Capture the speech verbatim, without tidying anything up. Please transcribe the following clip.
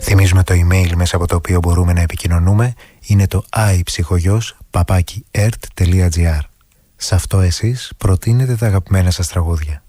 Θυμίζουμε το email μέσα από το οποίο μπορούμε να επικοινωνούμε. Είναι το iψυχογιός παπάκι ερτ τελεία τζι άρ. Σε αυτό εσείς προτείνετε τα αγαπημένα σας τραγούδια.